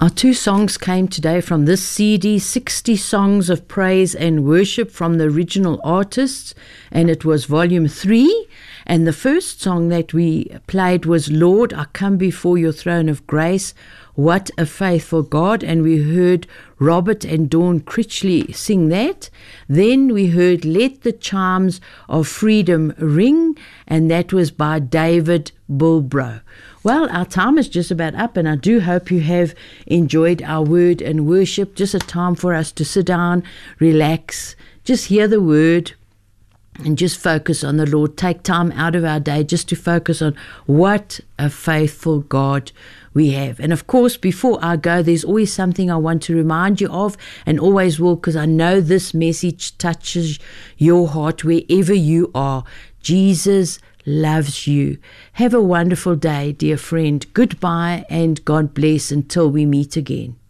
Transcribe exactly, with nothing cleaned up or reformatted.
Our two songs came today from this C D, sixty Songs of Praise and Worship from the original artists, and it was volume three. And the first song that we played was Lord, I Come Before Your Throne of Grace. What a Faithful God. And we heard Robert and Dawn Critchley sing that. Then we heard Let the Chimes of Freedom Ring, and that was by David Bulbro. Well, our time is just about up, and I do hope you have enjoyed our word and worship. Just a time for us to sit down, relax, just hear the word, and just focus on the Lord. Take time out of our day just to focus on what a faithful God we have. And of course, before I go, there's always something I want to remind you of, and always will, because I know this message touches your heart wherever you are. Jesus loves you. Have a wonderful day, dear friend. Goodbye and God bless until we meet again.